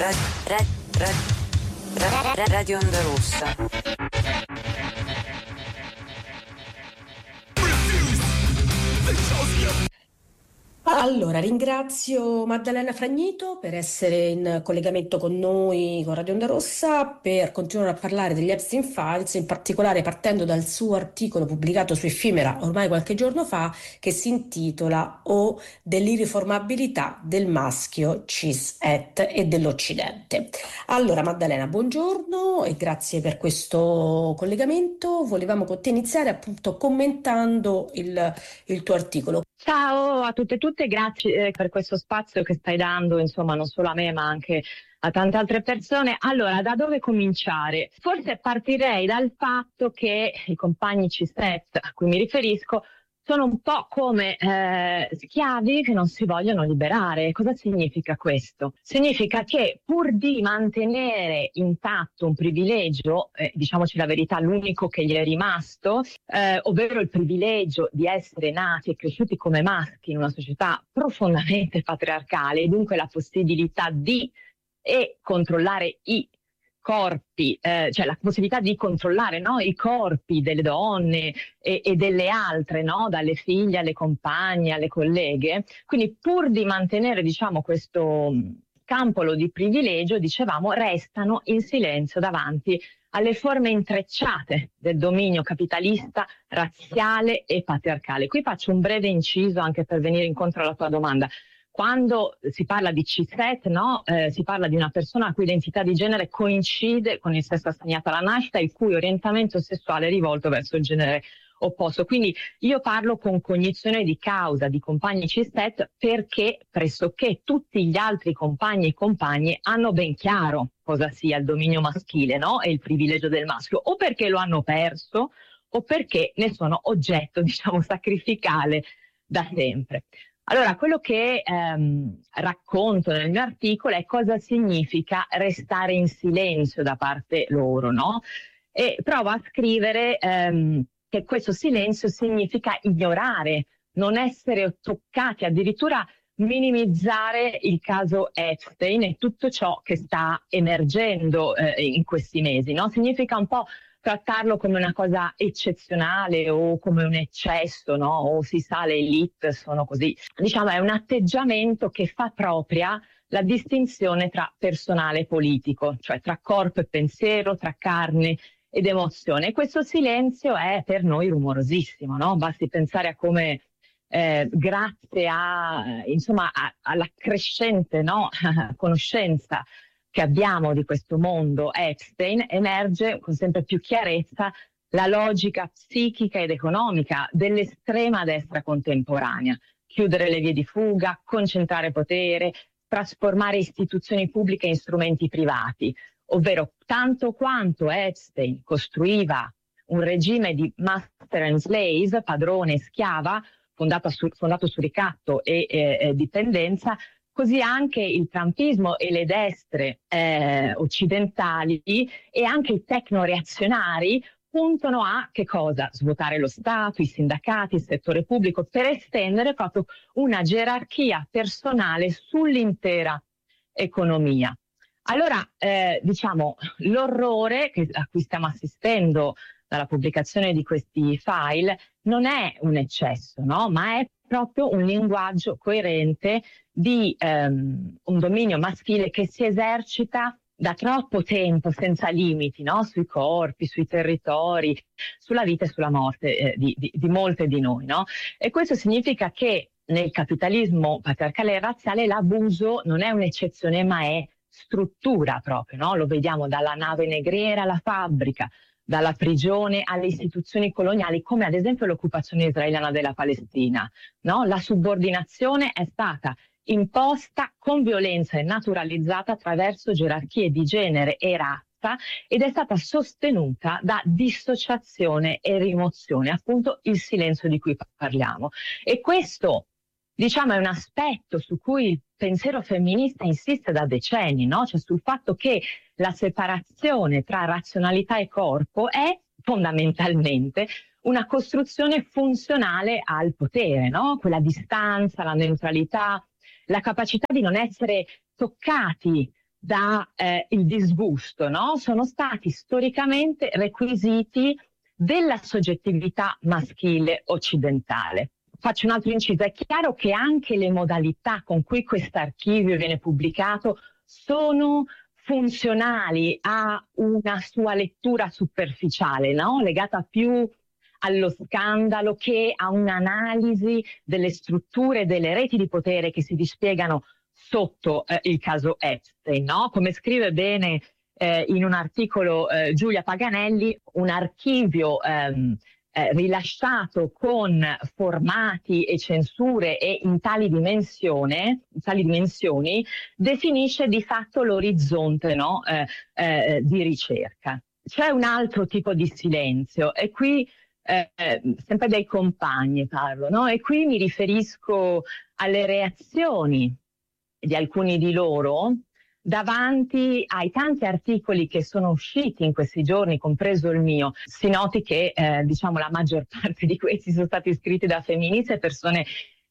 Radio Onda Rossa. Allora, ringrazio Maddalena Fragnito per essere in collegamento con noi con Radio Onda Rossa per continuare a parlare degli Epstein Files, in particolare partendo dal suo articolo pubblicato su Effimera ormai qualche giorno fa, che si intitola O dell'irriformabilità del maschio cis-het e dell'Occidente. Allora, Maddalena, buongiorno e grazie per questo collegamento. Volevamo con te iniziare appunto commentando il tuo articolo. Ciao a tutte e tutte, grazie per questo spazio che stai dando, insomma, non solo a me ma anche a tante altre persone. Allora, da dove cominciare? Forse partirei dal fatto che i compagni cis-het a cui mi riferisco sono un po' come schiavi che non si vogliono liberare. Cosa significa questo? Significa che pur di mantenere intatto un privilegio, diciamoci la verità, l'unico che gli è rimasto, ovvero il privilegio di essere nati e cresciuti come maschi in una società profondamente patriarcale e dunque la possibilità di controllare i corpi, cioè la possibilità di controllare, no, i corpi delle donne e delle altre, no, dalle figlie alle compagne, alle colleghe. Quindi pur di mantenere, diciamo, questo campolo di privilegio, dicevamo, restano in silenzio davanti alle forme intrecciate del dominio capitalista, razziale e patriarcale. Qui faccio un breve inciso anche per venire incontro alla tua domanda. Quando si parla di cis-het, no? Si parla di una persona la cui identità di genere coincide con il sesso assegnato alla nascita, il cui orientamento sessuale è rivolto verso il genere opposto. Quindi io parlo con cognizione di causa di compagni cis-het perché pressoché tutti gli altri compagni e compagne hanno ben chiaro cosa sia il dominio maschile, no? E il privilegio del maschio, o perché lo hanno perso o perché ne sono oggetto, diciamo, sacrificale da sempre. Allora, quello che racconto nel mio articolo è cosa significa restare in silenzio da parte loro, no? E provo a scrivere che questo silenzio significa ignorare, non essere toccati, addirittura minimizzare il caso Epstein e tutto ciò che sta emergendo in questi mesi, no? Significa un po' trattarlo come una cosa eccezionale o come un eccesso, no? O si sa, le elite sono così. Diciamo, è un atteggiamento che fa propria la distinzione tra personale e politico, cioè tra corpo e pensiero, tra carne ed emozione. E questo silenzio è per noi rumorosissimo, no? Basti pensare a come grazie alla crescente, no? conoscenza che abbiamo di questo mondo Epstein, emerge con sempre più chiarezza la logica psichica ed economica dell'estrema destra contemporanea. Chiudere le vie di fuga, concentrare potere, trasformare istituzioni pubbliche in strumenti privati, ovvero tanto quanto Epstein costruiva un regime di master and slave, padrone e schiava, fondato su ricatto e dipendenza, così anche il trumpismo e le destre occidentali e anche i tecnoreazionari puntano a che cosa? Svuotare lo Stato, i sindacati, il settore pubblico, per estendere proprio una gerarchia personale sull'intera economia. Allora, diciamo, l'orrore a cui stiamo assistendo dalla pubblicazione di questi file non è un eccesso, no? Ma è proprio un linguaggio coerente di un dominio maschile che si esercita da troppo tempo senza limiti, no? Sui corpi, sui territori, sulla vita e sulla morte di molte di noi, no? E questo significa che nel capitalismo patriarcale e razziale l'abuso non è un'eccezione ma è struttura proprio, no? Lo vediamo dalla nave negriera alla fabbrica, dalla prigione alle istituzioni coloniali, come ad esempio l'occupazione israeliana della Palestina, no? La subordinazione è stata imposta con violenza e naturalizzata attraverso gerarchie di genere e razza ed è stata sostenuta da dissociazione e rimozione, appunto il silenzio di cui parliamo. E questo, diciamo, è un aspetto su cui il pensiero femminista insiste da decenni, no? Cioè sul fatto che la separazione tra razionalità e corpo è fondamentalmente una costruzione funzionale al potere, no? Quella distanza, la neutralità, la capacità di non essere toccati da il disgusto, no? Sono stati storicamente requisiti della soggettività maschile occidentale. Faccio un altro inciso, è chiaro che anche le modalità con cui questo archivio viene pubblicato sono funzionali a una sua lettura superficiale, no? Legata più allo scandalo che a un'analisi delle strutture, delle reti di potere che si dispiegano sotto il caso Epstein, no? Come scrive bene in un articolo Giulia Paganelli, un archivio rilasciato con formati e censure e in tali dimensioni, definisce di fatto l'orizzonte, no? Di ricerca. C'è un altro tipo di silenzio e qui sempre dei compagni parlo, no? E qui mi riferisco alle reazioni di alcuni di loro davanti ai tanti articoli che sono usciti in questi giorni, compreso il mio. Si noti che diciamo la maggior parte di questi sono stati scritti da femministe e persone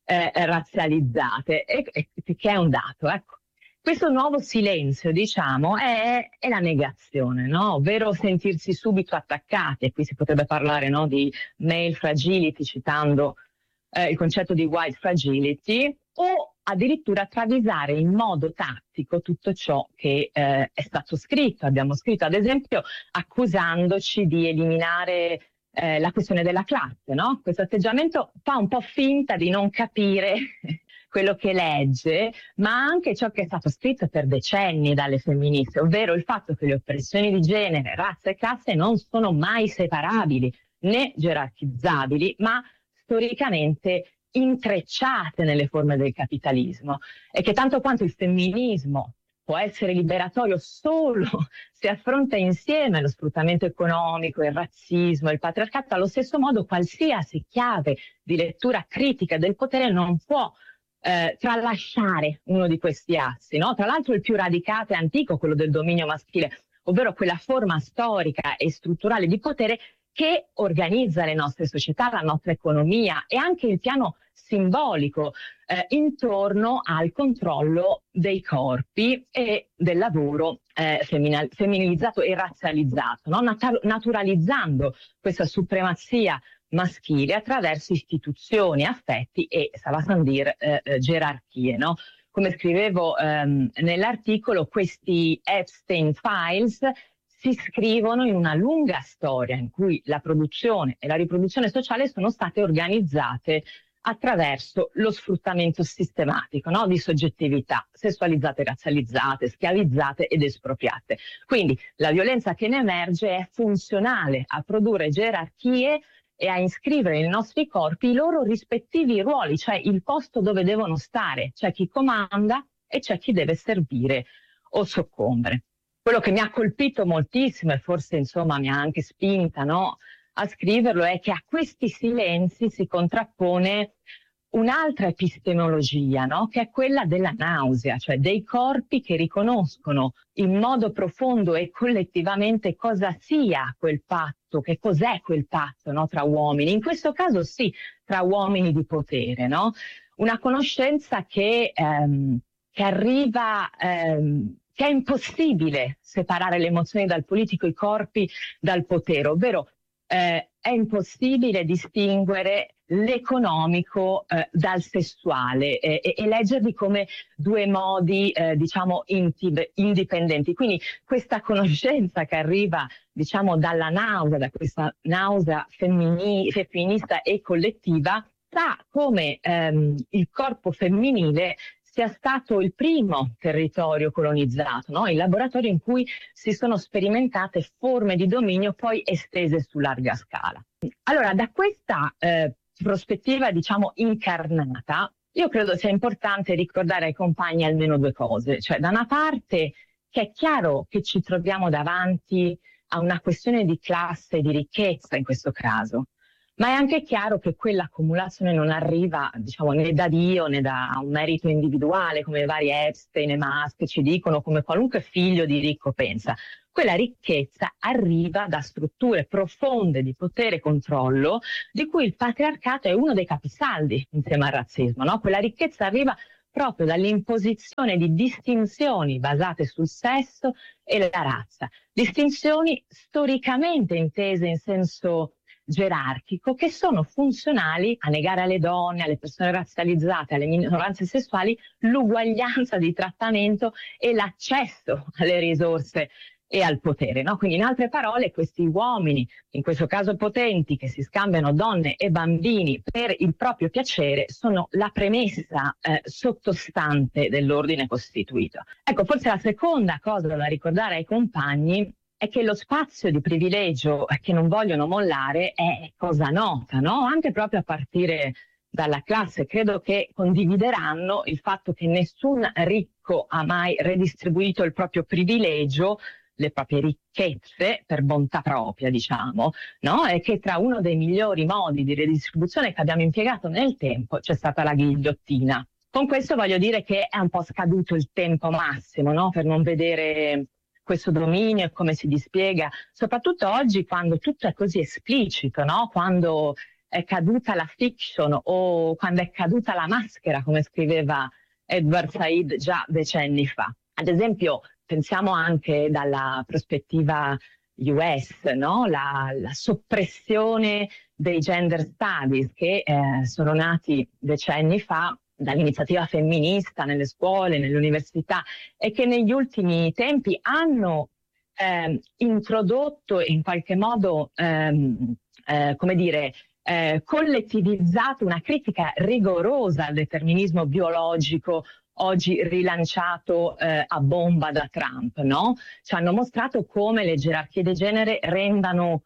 razzializzate, che è un dato, ecco. Questo nuovo silenzio, diciamo, è la negazione, no? Ovvero sentirsi subito attaccati, e qui si potrebbe parlare, no, di male fragility, citando il concetto di white fragility, o addirittura travisare in modo tattico tutto ciò che è stato scritto. Abbiamo scritto, ad esempio, accusandoci di eliminare la questione della classe, no? Questo atteggiamento fa un po' finta di non capire quello che legge, ma anche ciò che è stato scritto per decenni dalle femministe, ovvero il fatto che le oppressioni di genere, razza e classe non sono mai separabili né gerarchizzabili, ma storicamente intrecciate nelle forme del capitalismo, e che tanto quanto il femminismo può essere liberatorio solo se affronta insieme lo sfruttamento economico, il razzismo, il patriarcato, allo stesso modo qualsiasi chiave di lettura critica del potere non può tralasciare uno di questi assi, no? Tra l'altro il più radicato e antico, quello del dominio maschile, ovvero quella forma storica e strutturale di potere che organizza le nostre società, la nostra economia e anche il piano simbolico intorno al controllo dei corpi e del lavoro femminilizzato e razzializzato, no? Naturalizzando questa supremazia maschile attraverso istituzioni, affetti e, ça va sans dire, gerarchie, no? Come scrivevo nell'articolo, questi Epstein Files si scrivono in una lunga storia in cui la produzione e la riproduzione sociale sono state organizzate attraverso lo sfruttamento sistematico, no? Di soggettività sessualizzate, razzializzate, schiavizzate ed espropriate. Quindi la violenza che ne emerge è funzionale a produrre gerarchie e a iscrivere nei nostri corpi i loro rispettivi ruoli, cioè il posto dove devono stare. C'è chi comanda e c'è chi deve servire o soccombere. Quello che mi ha colpito moltissimo e forse insomma mi ha anche spinta, no, a scriverlo è che a questi silenzi si contrappone un'altra epistemologia, no, che è quella della nausea, cioè dei corpi che riconoscono in modo profondo e collettivamente cosa sia quel patto, che cos'è quel patto, no, tra uomini, in questo caso sì, tra uomini di potere, no? Una conoscenza che arriva... che è impossibile separare le emozioni dal politico, i corpi dal potere, ovvero è impossibile distinguere l'economico dal sessuale e leggerli come due modi, diciamo, indipendenti. Quindi questa conoscenza che arriva, diciamo, dalla nausea, da questa nausea femminista e collettiva, sa come il corpo femminile sia stato il primo territorio colonizzato, no? Il laboratorio in cui si sono sperimentate forme di dominio poi estese su larga scala. Allora, da questa prospettiva, diciamo, incarnata, io credo sia importante ricordare ai compagni almeno due cose. Cioè, da una parte, che è chiaro che ci troviamo davanti a una questione di classe e di ricchezza in questo caso, ma è anche chiaro che quell'accumulazione non arriva, diciamo, né da Dio né da un merito individuale, come vari Epstein e Musk ci dicono, come qualunque figlio di ricco pensa. Quella ricchezza arriva da strutture profonde di potere e controllo, di cui il patriarcato è uno dei capisaldi insieme al razzismo, no? Quella ricchezza arriva proprio dall'imposizione di distinzioni basate sul sesso e la razza, distinzioni storicamente intese in senso gerarchico, che sono funzionali a negare alle donne, alle persone razzializzate, alle minoranze sessuali l'uguaglianza di trattamento e l'accesso alle risorse e al potere, no? Quindi in altre parole questi uomini, in questo caso potenti, che si scambiano donne e bambini per il proprio piacere, sono la premessa sottostante dell'ordine costituito. Ecco, forse la seconda cosa da ricordare ai compagni è che lo spazio di privilegio che non vogliono mollare è cosa nota, no? Anche proprio a partire dalla classe. Credo che condivideranno il fatto che nessun ricco ha mai redistribuito il proprio privilegio, le proprie ricchezze per bontà propria, diciamo, no? E che tra uno dei migliori modi di redistribuzione che abbiamo impiegato nel tempo c'è stata la ghigliottina. Con questo voglio dire che è un po' scaduto il tempo massimo, no? Per non vedere questo dominio e come si dispiega, soprattutto oggi quando tutto è così esplicito, no? Quando è caduta la fiction o quando è caduta la maschera, come scriveva Edward Said già decenni fa. Ad esempio, pensiamo anche dalla prospettiva US, no? La soppressione dei gender studies che sono nati decenni fa dall'iniziativa femminista nelle scuole, nelle università, e che negli ultimi tempi hanno introdotto e in qualche modo, collettivizzato una critica rigorosa al determinismo biologico oggi rilanciato a bomba da Trump, no? Ci hanno mostrato come le gerarchie di genere rendano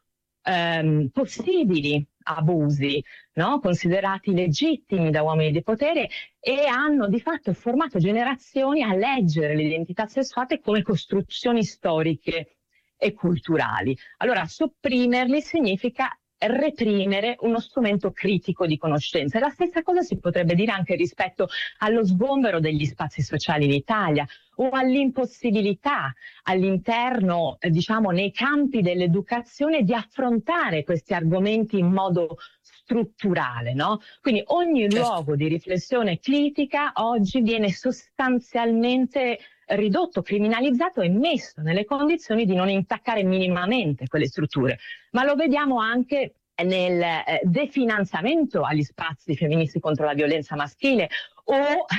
possibili abusi, no? Considerati legittimi da uomini di potere, e hanno di fatto formato generazioni a leggere l'identità sessuale come costruzioni storiche e culturali. Allora, sopprimerli significa reprimere uno strumento critico di conoscenza. E la stessa cosa si potrebbe dire anche rispetto allo sgombero degli spazi sociali in Italia o all'impossibilità all'interno, nei campi dell'educazione di affrontare questi argomenti in modo strutturale, no? Quindi ogni luogo di riflessione critica oggi viene sostanzialmente ridotto, criminalizzato e messo nelle condizioni di non intaccare minimamente quelle strutture. Ma lo vediamo anche nel definanziamento agli spazi femministi contro la violenza maschile o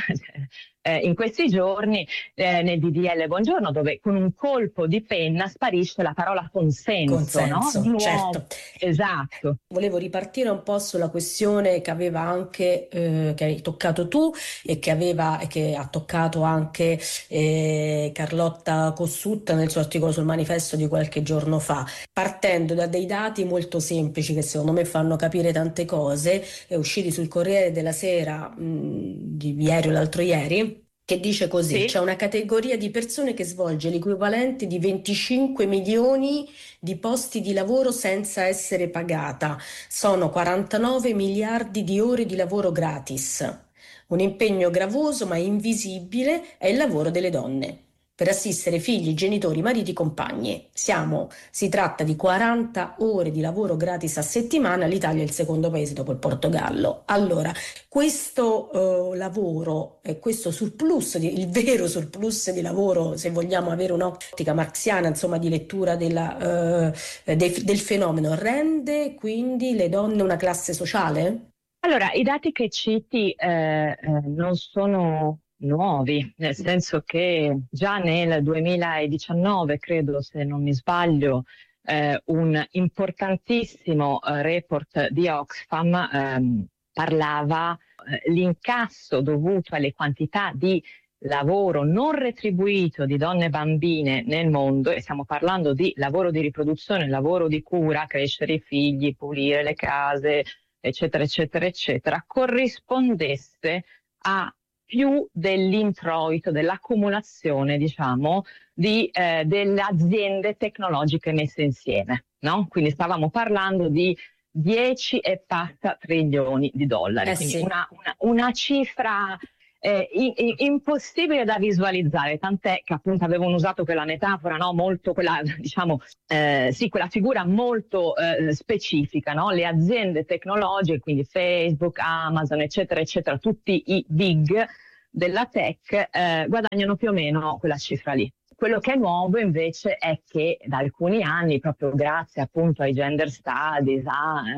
in questi giorni nel DDL Buongiorno, dove con un colpo di penna sparisce la parola consenso, no? Di nuovo. Certo. Esatto. Volevo ripartire un po' sulla questione che aveva anche che hai toccato tu e che ha toccato anche Carlotta Cossutta nel suo articolo sul Manifesto di qualche giorno fa, partendo da dei dati molto semplici che secondo me fanno capire tante cose, usciti sul Corriere della Sera di ieri o l'altro ieri, che dice così: Sì. c'è una categoria di persone che svolge l'equivalente di 25 milioni di posti di lavoro senza essere pagata. Sono 49 miliardi di ore di lavoro gratis. Un impegno gravoso ma invisibile è il lavoro delle donne per assistere figli, genitori, mariti, compagni. Si tratta di 40 ore di lavoro gratis a settimana. L'Italia è il secondo paese dopo il Portogallo. Allora, questo lavoro e questo surplus, il vero surplus di lavoro, se vogliamo avere un'ottica marxiana, di lettura del fenomeno, rende quindi le donne una classe sociale? Allora, i dati che citi non sono nuovi, nel senso che già nel 2019, credo, se non mi sbaglio, un importantissimo report di Oxfam parlava l'incasso dovuto alle quantità di lavoro non retribuito di donne e bambine nel mondo, e stiamo parlando di lavoro di riproduzione, lavoro di cura, crescere i figli, pulire le case, eccetera, eccetera, eccetera, corrispondesse a più dell'introito, dell'accumulazione, delle aziende tecnologiche messe insieme, no? Quindi stavamo parlando di 10 e passa trilioni di dollari, quindi Sì. una cifra impossibile da visualizzare, tant'è che appunto avevano usato quella metafora, no? Molto quella, quella figura molto specifica, no? Le aziende tecnologiche, quindi Facebook, Amazon, eccetera, eccetera, tutti i big, della tech guadagnano più o meno quella cifra lì. Quello che è nuovo invece è che da alcuni anni, proprio grazie appunto ai gender studies,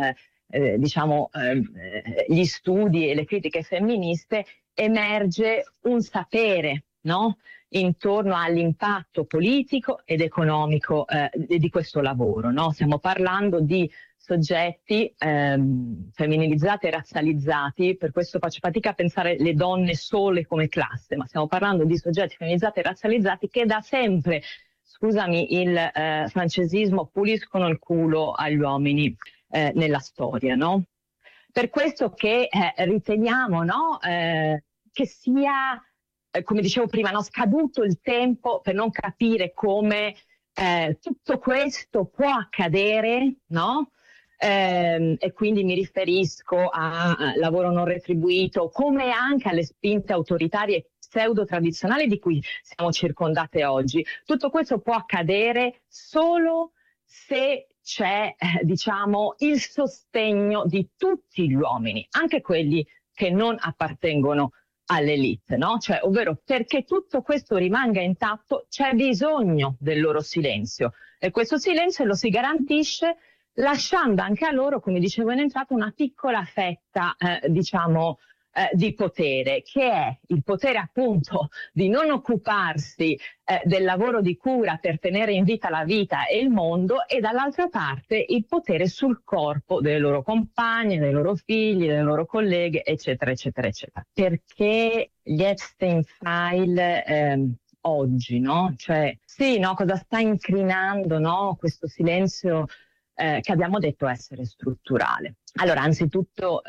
gli studi e le critiche femministe, emerge un sapere, no? Intorno all'impatto politico ed economico di questo lavoro, no? Stiamo parlando di soggetti femminilizzati e razzializzati, per questo faccio fatica a pensare le donne sole come classe, ma stiamo parlando di soggetti femminilizzati e razzializzati che da sempre, scusami il francesismo, puliscono il culo agli uomini nella storia, no? Per questo che riteniamo, no, che sia, come dicevo prima, no, scaduto il tempo per non capire come tutto questo può accadere, no? E quindi mi riferisco a lavoro non retribuito, come anche alle spinte autoritarie pseudo-tradizionali di cui siamo circondate oggi. Tutto questo può accadere solo se c'è, il sostegno di tutti gli uomini, anche quelli che non appartengono all'elite, no? Cioè, ovvero, perché tutto questo rimanga intatto c'è bisogno del loro silenzio, e questo silenzio lo si garantisce lasciando anche a loro, come dicevo in entrata, una piccola fetta, di potere, che è il potere appunto di non occuparsi del lavoro di cura per tenere in vita la vita e il mondo, e dall'altra parte il potere sul corpo delle loro compagne, dei loro figli, delle loro colleghe, eccetera, eccetera, eccetera. Perché gli Epstein File oggi, no? Cioè, sì, no? Cosa sta incrinando, no? Questo silenzio che abbiamo detto essere strutturale. Allora, anzitutto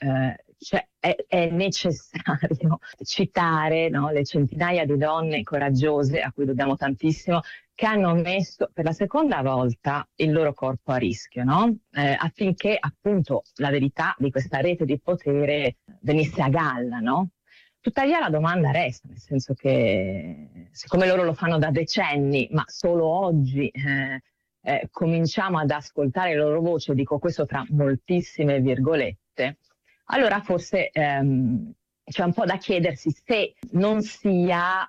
è necessario citare, no, le centinaia di donne coraggiose, a cui dobbiamo tantissimo, che hanno messo per la seconda volta il loro corpo a rischio, no? Affinché appunto la verità di questa rete di potere venisse a galla, no? Tuttavia la domanda resta, nel senso che siccome loro lo fanno da decenni, ma solo oggi cominciamo ad ascoltare le loro voci, dico questo tra moltissime virgolette, allora forse c'è un po' da chiedersi se non sia,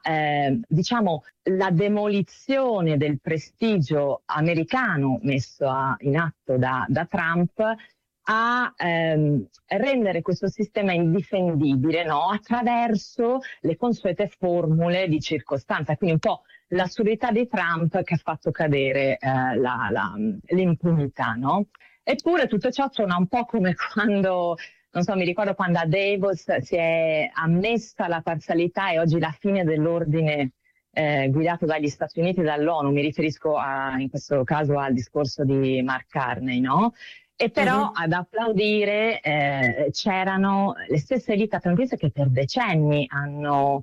la demolizione del prestigio americano messo in atto da Trump a rendere questo sistema indifendibile, no? Attraverso le consuete formule di circostanza, quindi un po' l'assurdità di Trump che ha fatto cadere l'impunità, no? Eppure tutto ciò suona un po' come quando, non so, mi ricordo quando a Davos si è ammessa la parzialità e oggi la fine dell'ordine guidato dagli Stati Uniti e dall'ONU, mi riferisco in questo caso al discorso di Mark Carney, no? E però ad applaudire c'erano le stesse elite atlantiche che per decenni hanno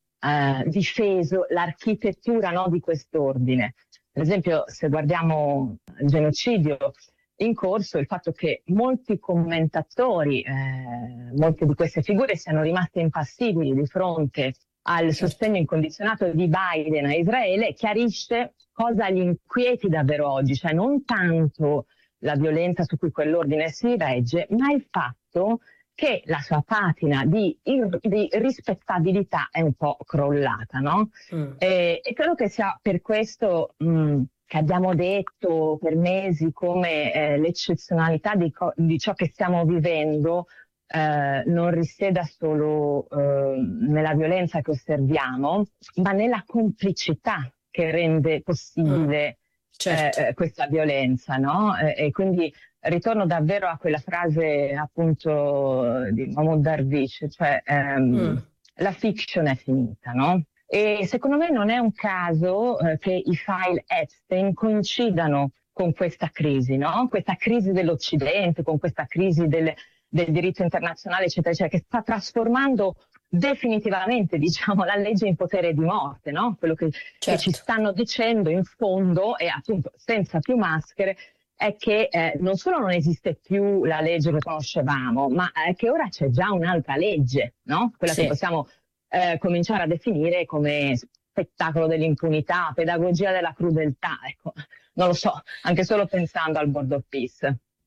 difeso l'architettura, no, di quest'ordine. Per esempio, se guardiamo il genocidio in corso, il fatto che molti commentatori, molte di queste figure siano rimaste impassibili di fronte al sostegno incondizionato di Biden a Israele, chiarisce cosa li inquieti davvero oggi, cioè non tanto la violenza su cui quell'ordine si regge, ma il fatto che la sua patina di rispettabilità è un po' crollata, no? E credo che sia per questo che abbiamo detto per mesi come l'eccezionalità di ciò che stiamo vivendo non risieda solo nella violenza che osserviamo, ma nella complicità che rende possibile questa violenza, no? E quindi ritorno davvero a quella frase appunto di Mahmoud Darwish, cioè la fiction è finita, no? E secondo me non è un caso che i file Epstein coincidano con questa crisi, no? Questa crisi dell'Occidente, con questa crisi del diritto internazionale, eccetera, eccetera, che sta trasformando definitivamente, diciamo, la legge in potere di morte, no? Quello che ci stanno dicendo in fondo, e appunto senza più maschere, è che non solo non esiste più la legge che conoscevamo, ma che ora c'è già un'altra legge, no? Quella che possiamo cominciare a definire come spettacolo dell'impunità, pedagogia della crudeltà, ecco, non lo so, anche solo pensando al Board of Peace.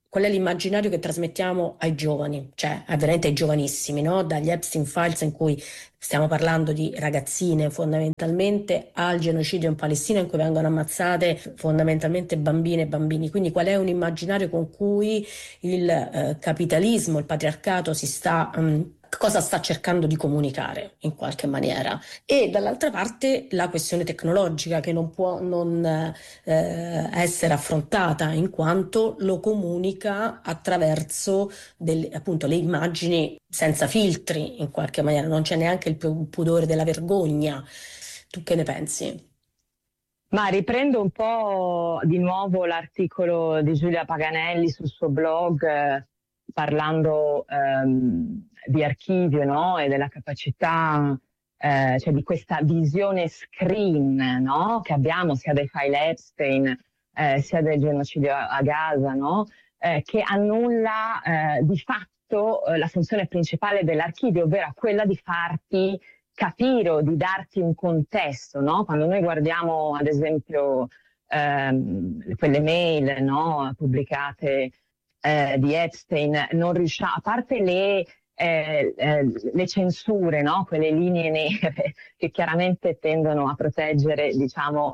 qual è l'immaginario che trasmettiamo ai giovani, cioè veramente ai giovanissimi, no? Dagli Epstein Files, in cui stiamo parlando di ragazzine fondamentalmente, al genocidio in Palestina in cui vengono ammazzate fondamentalmente bambine e bambini. Quindi qual è un immaginario con cui il capitalismo, il patriarcato cosa sta cercando di comunicare in qualche maniera? E dall'altra parte la questione tecnologica, che non può non essere affrontata, in quanto lo comunica attraverso appunto le immagini senza filtri, in qualche maniera non c'è neanche il pudore della vergogna. Tu che ne pensi? Ma riprendo un po' di nuovo l'articolo di Giulia Paganelli sul suo blog, parlando di archivio, no? E della capacità, cioè di questa visione screen, no? Che abbiamo sia dei file Epstein, sia del genocidio a Gaza, no? Che annulla di fatto la funzione principale dell'archivio, ovvero quella di farti capire o di darti un contesto, no? Quando noi guardiamo, ad esempio, quelle mail, no? Pubblicate di Epstein, non riusciamo, a parte le censure, no? Quelle linee nere che chiaramente tendono a proteggere, diciamo,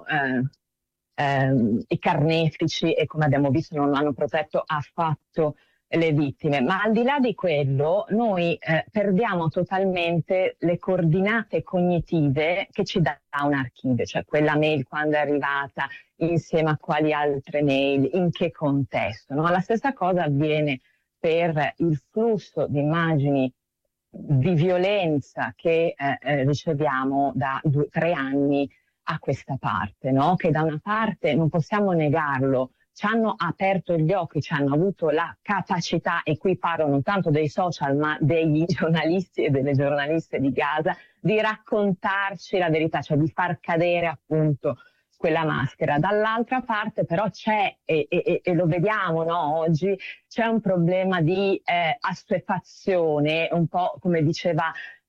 i carnefici, e come abbiamo visto non hanno protetto affatto le vittime. Ma al di là di quello, noi perdiamo totalmente le coordinate cognitive che ci dà un archivio, cioè quella mail quando è arrivata, insieme a quali altre mail, in che contesto, no? La stessa cosa avviene per il flusso di immagini di violenza che riceviamo da 3 anni a questa parte, no? Che da una parte non possiamo negarlo, ci hanno aperto gli occhi, ci hanno avuto la capacità, e qui parlo non tanto dei social ma degli giornalisti e delle giornaliste di Gaza, di raccontarci la verità, cioè di far cadere appunto quella maschera. Dall'altra parte però c'è, e lo vediamo, no, oggi, c'è un problema di assuefazione, un po' come diceva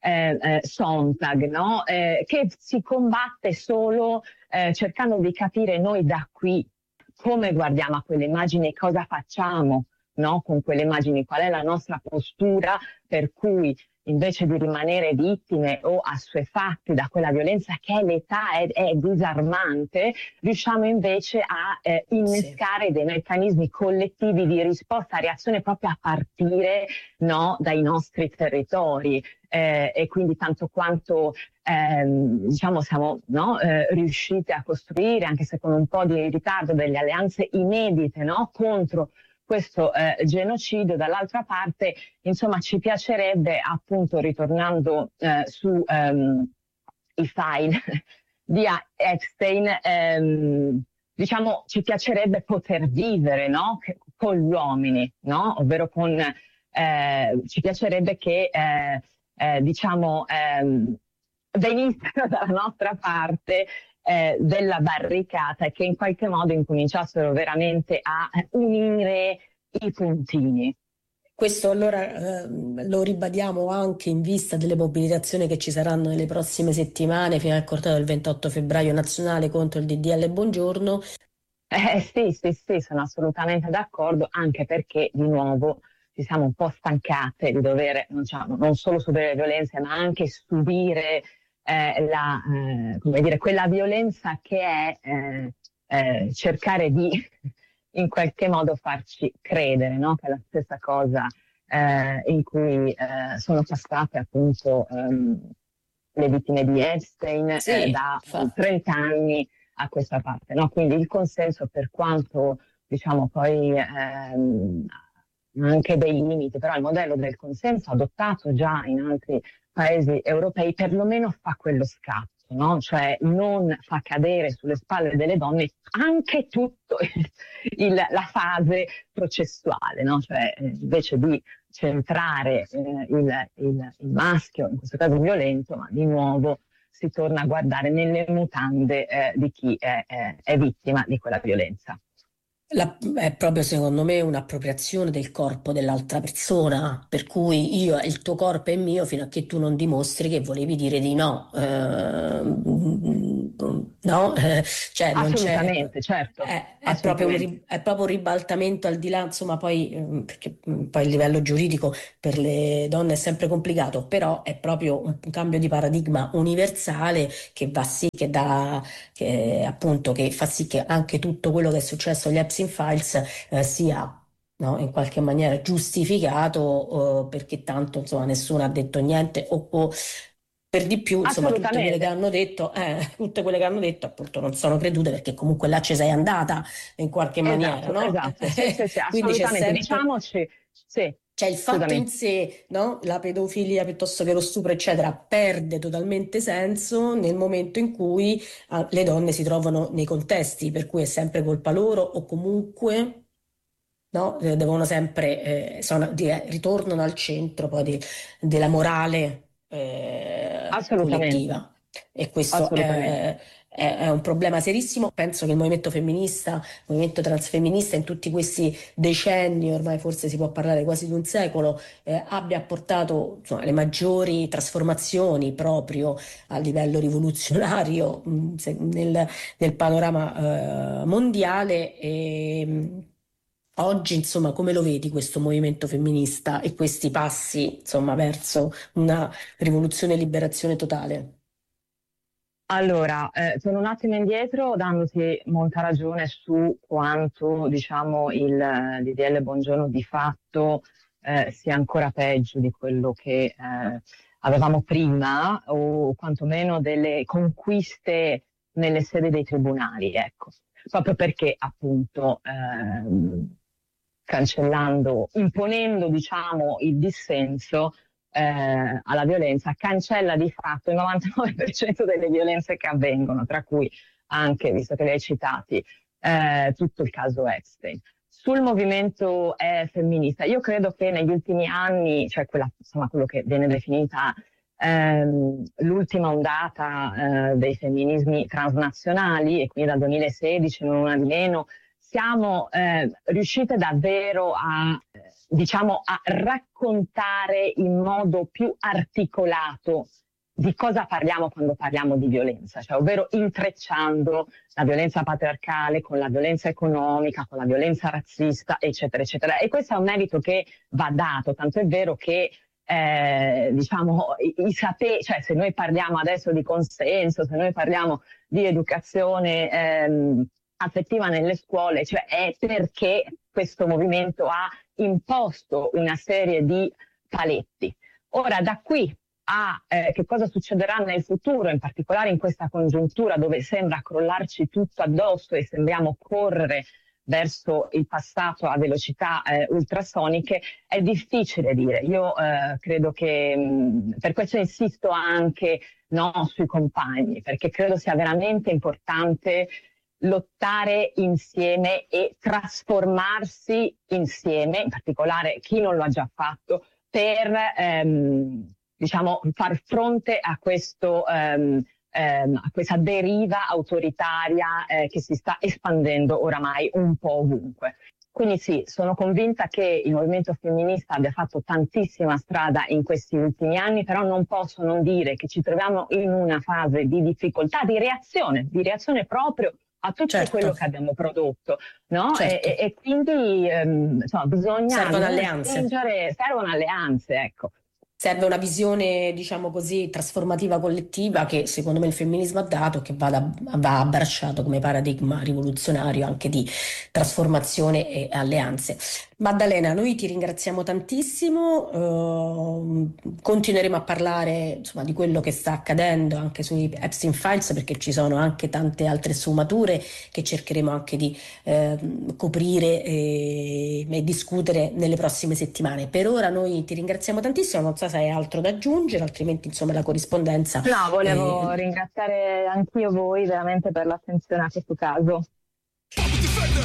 Sontag, no? Che si combatte solo cercando di capire noi da qui come guardiamo a quelle immagini e cosa facciamo, no? Con quelle immagini, qual è la nostra postura, per cui invece di rimanere vittime o assuefatti da quella violenza che è l'età, è disarmante, riusciamo invece a innescare dei meccanismi collettivi di risposta, reazione, proprio a partire, no, dai nostri territori. E quindi tanto quanto diciamo siamo, no, riusciti a costruire, anche se con un po' di ritardo, delle alleanze inedite, no, contro questo genocidio, dall'altra parte insomma ci piacerebbe, appunto ritornando su i file di Epstein, diciamo ci piacerebbe poter vivere, no, con gli uomini, no, ovvero ci piacerebbe che diciamo venissero dalla nostra parte della barricata, e che in qualche modo incominciassero veramente a unire i puntini. Questo allora lo ribadiamo anche in vista delle mobilitazioni che ci saranno nelle prossime settimane fino al corteo del 28 febbraio nazionale contro il DDL Buongiorno. Sì, sono assolutamente d'accordo, anche perché di nuovo ci siamo un po' stancate di dover, non solo subire le violenze, ma anche subire come dire, quella violenza che è cercare di in qualche modo farci credere, no? Che è la stessa cosa in cui sono passate appunto le vittime di Epstein da 30 anni a questa parte, no? Quindi il consenso, per quanto diciamo poi anche dei limiti, però il modello del consenso adottato già in altri paesi europei perlomeno fa quello scatto, no? Cioè non fa cadere sulle spalle delle donne anche tutto la fase processuale, no? Cioè invece di centrare il maschio, in questo caso violento, ma di nuovo si torna a guardare nelle mutande di chi è vittima di quella violenza. È proprio secondo me un'appropriazione del corpo dell'altra persona, per cui il tuo corpo è mio fino a che tu non dimostri che volevi dire di no. No? Cioè assolutamente, certo. assolutamente. è proprio un ribaltamento al di là, insomma, poi, perché poi il livello giuridico per le donne è sempre complicato, però è proprio un cambio di paradigma universale che va sì che dà, che, appunto, che fa sì che anche tutto quello che è successo agli Epstein Files sia, no, in qualche maniera giustificato, perché tanto, insomma, nessuno ha detto niente o per di più, insomma, Assolutamente. tutte quelle che hanno detto appunto non sono credute perché comunque là ci sei andata in qualche maniera, Esatto, no? esatto, sì, sì, sì, Quindi c'è assolutamente. sempre, Diciamoci, sì, cioè il fatto scusami. in sé, no? La pedofilia piuttosto che lo stupro, eccetera, perde totalmente senso nel momento in cui le donne si trovano nei contesti, per cui è sempre colpa loro o comunque, no? Devono sempre, ritornano al centro poi della morale Assolutamente, collettiva. E questo assolutamente. è un problema serissimo. Penso che il movimento femminista, il movimento transfemminista in tutti questi decenni, ormai forse si può parlare quasi di un secolo, abbia portato insomma, le maggiori trasformazioni proprio a livello rivoluzionario nel panorama mondiale. Oggi, insomma, come lo vedi questo movimento femminista e questi passi, insomma, verso una rivoluzione e liberazione totale? Allora, sono un attimo indietro dandoti molta ragione su quanto, diciamo, il DDL Buongiorno di fatto sia ancora peggio di quello che avevamo prima, o quantomeno delle conquiste nelle sedi dei tribunali, ecco. Proprio perché, appunto, cancellando, imponendo, diciamo, il dissenso alla violenza, cancella di fatto il 99% delle violenze che avvengono, tra cui anche, visto che li hai citati, tutto il caso Epstein. Sul movimento femminista, io credo che negli ultimi anni, cioè insomma, quello che viene definita l'ultima ondata dei femminismi transnazionali, e quindi dal 2016 non una di meno, siamo riuscite davvero diciamo, a raccontare in modo più articolato di cosa parliamo quando parliamo di violenza, cioè ovvero intrecciando la violenza patriarcale con la violenza economica, con la violenza razzista, eccetera, eccetera. E questo è un merito che va dato, tanto è vero che diciamo, cioè se noi parliamo adesso di consenso, se noi parliamo di educazione affettiva nelle scuole, cioè è perché questo movimento ha imposto una serie di paletti. Ora, da qui a che cosa succederà nel futuro, in particolare in questa congiuntura dove sembra crollarci tutto addosso e sembriamo correre verso il passato a velocità ultrasoniche, è difficile dire. Io credo che per questo insisto anche sui compagni, perché credo sia veramente importante lottare insieme e trasformarsi insieme, in particolare chi non lo ha già fatto, per diciamo, far fronte a a questa deriva autoritaria che si sta espandendo oramai un po' ovunque. Quindi sì, sono convinta che il movimento femminista abbia fatto tantissima strada in questi ultimi anni, però non posso non dire che ci troviamo in una fase di difficoltà, di reazione proprio a tutto quello Certo, che abbiamo prodotto, no? certo. E quindi insomma, bisogna Servono servono alleanze, ecco. Serve una visione, diciamo così, trasformativa collettiva che secondo me il femminismo ha dato, che va abbracciato come paradigma rivoluzionario anche di trasformazione e alleanze. Maddalena, noi ti ringraziamo tantissimo, continueremo a parlare insomma, di quello che sta accadendo anche sui Epstein Files perché ci sono anche tante altre sfumature che cercheremo anche di coprire e discutere nelle prossime settimane. Per ora noi ti ringraziamo tantissimo, non so se hai altro da aggiungere, altrimenti insomma la corrispondenza. No, volevo ringraziare anch'io voi veramente per l'attenzione a questo caso.